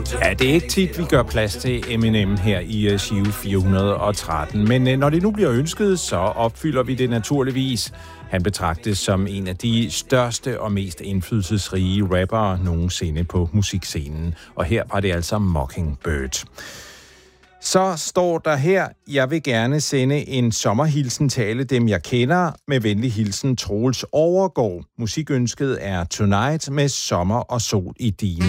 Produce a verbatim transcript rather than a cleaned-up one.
Ja, det er ikke tit, vi gør plads til Eminem her i uh, Giro fire hundrede og tretten, men uh, når det nu bliver ønsket, så opfylder vi det naturligvis. Han betragtes som en af de største og mest indflydelsesrige rappere nogensinde på musikscenen, og her var det altså Mockingbird. Så står der her, jeg vil gerne sende en sommerhilsen til alle dem, jeg kender. Med venlig hilsen, Troels Overgaard. Musikønsket er Tonight med sommer og sol i dine